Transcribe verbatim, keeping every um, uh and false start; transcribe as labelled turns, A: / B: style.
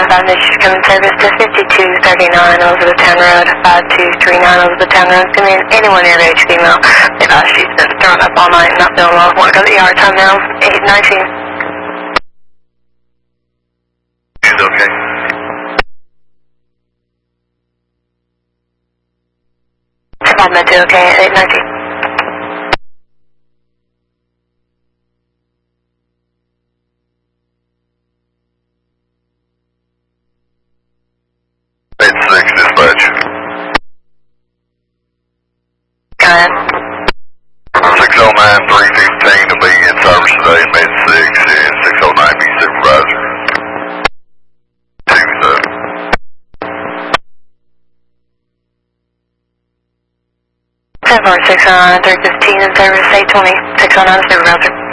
A: five Nation coming service to fifty-two thirty-nine Elizabeth Town Road, five two three nine Elizabeth Town Road. Come in, anyone near age female. They've asked she's been thrown up all night and not feeling well. Want to go to the E R? Time now, eight nineteen.
B: She's okay.
A: Five med two, okay, eight nineteen.
B: eight six dispatch.
A: Go ahead.
B: six oh nine three fifteen to be in service today, mid six, and six oh nine be supervisor. Two, uh,
A: ten four six oh nine three fifteen in service, eight twenty, six oh nine supervisor.